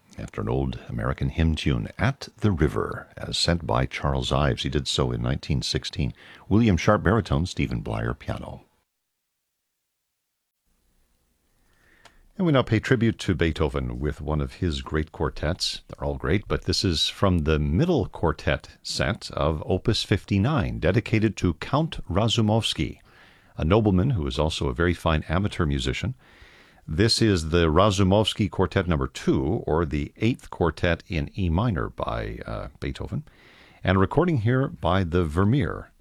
after an old American hymn tune, At the River, as sent by Charles Ives. He did so in 1916. William Sharp baritone, Stephen Blyer piano. And we now pay tribute to Beethoven with one of his great quartets. They're all great, but this is from the middle quartet set of Opus 59, dedicated to Count Razumovsky, a nobleman who is also a very fine amateur musician. This is the Razumovsky Quartet number 2, or the 8th quartet in E minor by Beethoven, and a recording here by the Vermeer